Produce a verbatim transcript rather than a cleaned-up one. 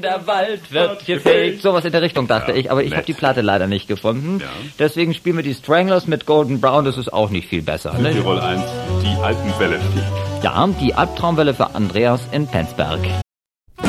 und der Wald wird gefegt. Sowas in der Richtung, dachte Ja, ich, aber ich nett. habe die Platte leider nicht gefunden. Ja. Deswegen spielen wir die Stranglers mit Golden Brown, das ist auch nicht viel besser. Ne? Tirol eins, die Alpenwelle. Ja, die Albtraumwelle für Andreas in Penzberg.